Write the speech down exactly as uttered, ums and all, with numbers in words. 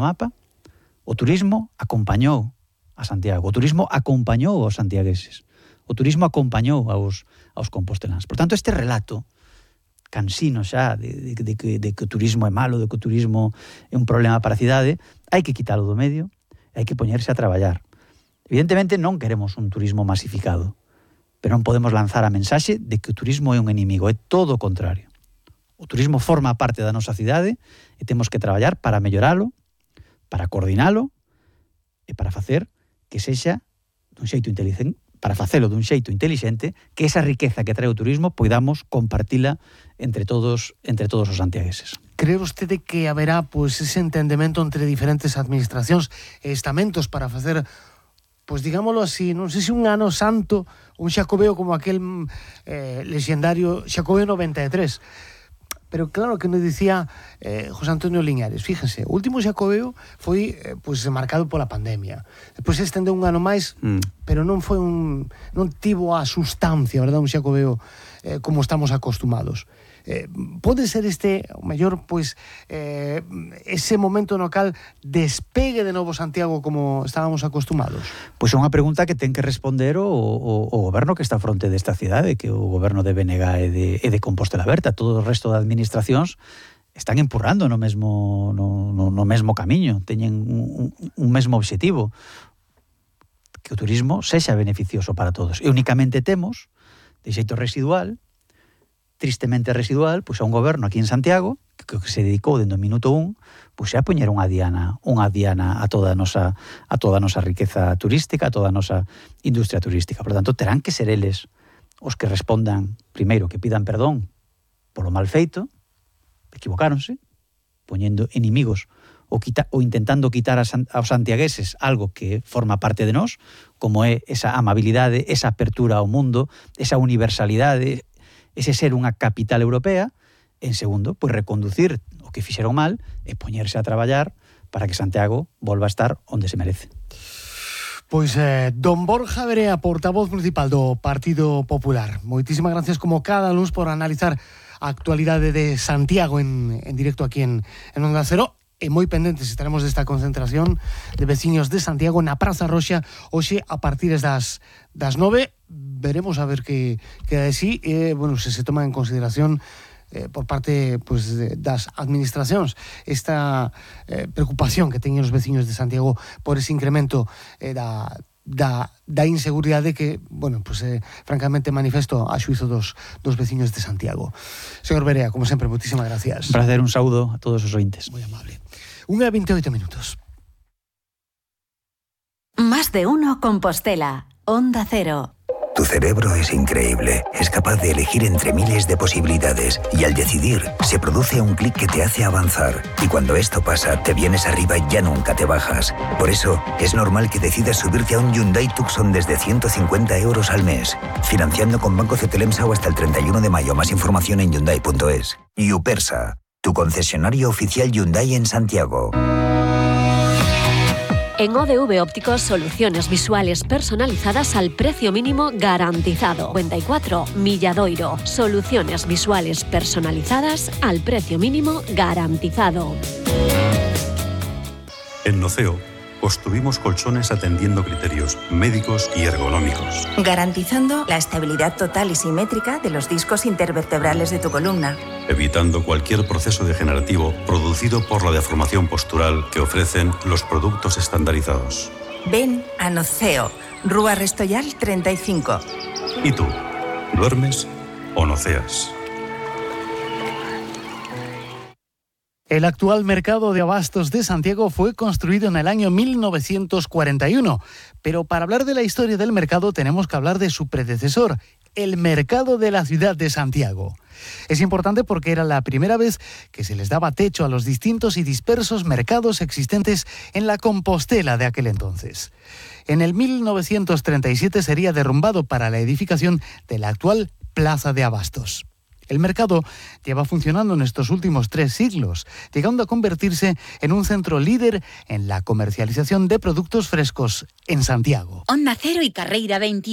mapa, o turismo acompañou a Santiago, o turismo acompañou aos santiagueses, o turismo acompañou aos, aos composteláns. Por tanto, este relato cansino xa de, de, de, que, de que o turismo é malo, de que o turismo é un problema para a cidade, hai que quitalo do medio, hai que poñerse a traballar. Evidentemente non queremos un turismo masificado, pero non podemos lanzar a mensaxe de que o turismo é un inimigo, é todo o contrario. O turismo forma parte da nosa cidade e temos que traballar para melloralo, para coordinalo e para facer que sexa dun xeito inteligente, para facelo dun xeito intelixente, que esa riqueza que trae o turismo poidamos compartila entre todos, entre todos os santiagueses. Cree vostede que haberá pois ese entendemento entre diferentes administracións e estamentos para facer, pois digámoslo así, non sei se un ano santo, un Xacobeo como aquel eh, lexendario Xacobeo noventa e tres. Pero claro que nos dicía eh, José Antonio Liñares, fíjense, o último Xacobeo foi eh, pois marcado pola pandemia. Depois se estendeu un ano máis, mm. pero non foi un non tivo a sustancia, verdad, un Xacobeo eh, como estamos acostumados. Eh, pode ser este, o mellor, pois eh, ese momento no cal despegue de novo Santiago como estábamos acostumados? Pois é unha pregunta que ten que responder o, o, o goberno que está a fronte desta cidade, que o goberno de B N G e de, e de Compostela Berta. Todo o resto de administracións están empurrando no mesmo, no, no, no mesmo camiño, teñen un, un mesmo obxectivo, que o turismo sexa beneficioso para todos. E únicamente temos, de xeito residual, tristemente residual, pois a un goberno aquí en Santiago que, que se dedicou dende o minuto un pois a poñer unha diana, unha diana a toda a nosa a toda a nosa riqueza turística, a toda a nosa industria turística. Por lo tanto, terán que ser eles os que respondan, primeiro, que pidan perdón polo mal feito, equivocáronse, poñendo inimigos ou, quita, ou intentando quitar a, aos santiagueses algo que forma parte de nós, como é esa amabilidade, esa apertura ao mundo, esa universalidade, ese ser unha capital europea. En segundo, pois reconducir o que fixeron mal e poñerse a traballar para que Santiago volva a estar onde se merece. Pois eh, don Borja Verea, portavoz municipal do Partido Popular, moitísimas gracias como cada luns por analizar a actualidade de Santiago en, en directo aquí en, en Onda Cero. E moi pendentes estaremos desta concentración de veciños de Santiago na Praza Roxa hoxe a partir das, das nove. Veremos a ver que queda de sí, eh, bueno, se se toma en consideración eh, por parte pues, de, das administracións esta eh, preocupación que teñen os veciños de Santiago por ese incremento eh, da, da, da inseguridade que, bueno, pues eh, francamente manifesto a xuizo dos, dos veciños de Santiago. Señor Verea, como sempre, moitísimas gracias. Un placer, un saúdo a todos os ointes. Moi amable. Unha e veintioito minutos. Más de uno Compostela, Onda Cero. Tu cerebro es increíble, es capaz de elegir entre miles de posibilidades y al decidir se produce un clic que te hace avanzar y cuando esto pasa te vienes arriba y ya nunca te bajas. Por eso es normal que decidas subirte a un Hyundai Tucson desde ciento cincuenta euros al mes, financiando con Banco Cetelemsau hasta el treinta y uno de mayo. Más información en hyundai punto es. Yupersa, tu concesionario oficial Hyundai en Santiago. En O D V Ópticos, soluciones visuales personalizadas al precio mínimo garantizado. cincuenta y cuatro Milladoiro. Soluciones visuales personalizadas al precio mínimo garantizado. En Noceo construimos colchones atendiendo criterios médicos y ergonómicos, garantizando la estabilidad total y simétrica de los discos intervertebrales de tu columna, evitando cualquier proceso degenerativo producido por la deformación postural que ofrecen los productos estandarizados. Ven a Noceo, Rúa Restoyal treinta y cinco. ¿Y tú? ¿Duermes o noceas? El actual mercado de abastos de Santiago fue construido en el año mil novecientos cuarenta y uno, pero para hablar de la historia del mercado tenemos que hablar de su predecesor, el mercado de la ciudad de Santiago. Es importante porque era la primera vez que se les daba techo a los distintos y dispersos mercados existentes en la Compostela de aquel entonces. En el mil novecientos treinta y siete sería derrumbado para la edificación de la actual Plaza de Abastos. El mercado lleva funcionando en estos últimos tres siglos, llegando a convertirse en un centro líder en la comercialización de productos frescos en Santiago. Onda Cero y Carreira veinte.